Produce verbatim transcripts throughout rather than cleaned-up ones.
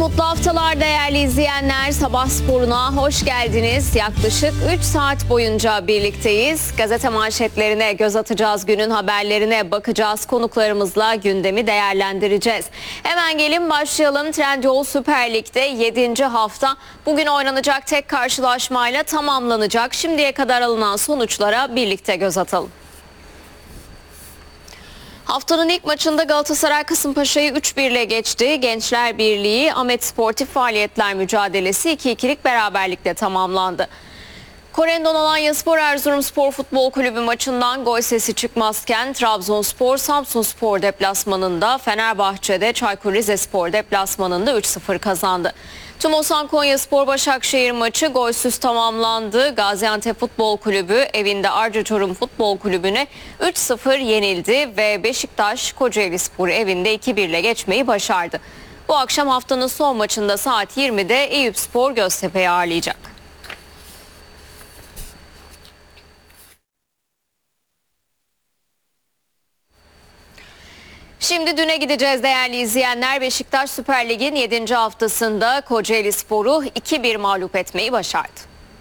mutlu haftalar değerli izleyenler. Sabah sporuna hoş geldiniz. Yaklaşık üç saat boyunca birlikteyiz. Gazete manşetlerine göz atacağız, günün haberlerine bakacağız. Konuklarımızla gündemi değerlendireceğiz. Hemen gelin başlayalım. Trendyol Süper Lig'de yedinci hafta bugün oynanacak tek karşılaşmayla tamamlanacak. Şimdiye kadar alınan sonuçlara birlikte göz atalım. Haftanın ilk maçında Galatasaray Kasımpaşa'yı üç bir ile geçti. Gençler Birliği Ahmet Sportif Faaliyetler mücadelesi iki ikilik beraberlikle tamamlandı. Korendon Alanyaspor Erzurumspor Futbol Kulübü maçından gol sesi çıkmazken Trabzonspor Samsunspor deplasmanında, Fenerbahçe'de Çaykur Rizespor deplasmanında üç sıfır kazandı. Tumosan Konyaspor Başakşehir maçı golsüz tamamlandı. Gaziantep Futbol Kulübü evinde Arca Çorum Futbol Kulübü'ne üç sıfır yenildi ve Beşiktaş Kocaelispor evinde iki bir ile geçmeyi başardı. Bu akşam haftanın son maçında saat yirmide Eyüpspor Göztepe'yi ağırlayacak. Şimdi düne gideceğiz değerli izleyenler. Beşiktaş Süper Lig'in yedinci haftasında Kocaelispor'u iki bir mağlup etmeyi başardı.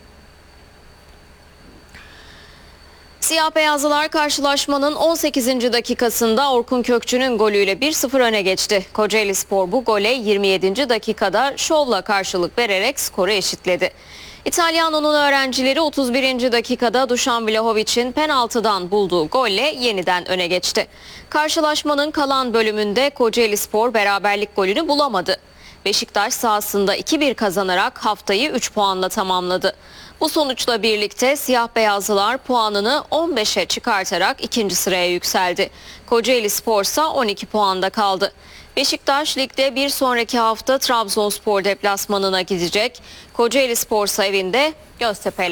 Siyah beyazlılar karşılaşmanın on sekizinci dakikasında Orkun Kökçü'nün golüyle bir sıfır öne geçti. Kocaelispor bu gole yirmi yedinci dakikada şovla karşılık vererek skoru eşitledi. İtalyano'nun öğrencileri otuz birinci dakikada Dušan Vlahovic'in penaltıdan bulduğu golle yeniden öne geçti. Karşılaşmanın kalan bölümünde Kocaelispor beraberlik golünü bulamadı. Beşiktaş sahasında iki bir kazanarak haftayı üç puanla tamamladı. Bu sonuçla birlikte siyah beyazlılar puanını on beşe çıkartarak ikinci sıraya yükseldi. Kocaelispor ise on iki puanda kaldı. Beşiktaş ligde bir sonraki hafta Trabzonspor deplasmanına gidecek. Kocaelispor ise evinde Göztepe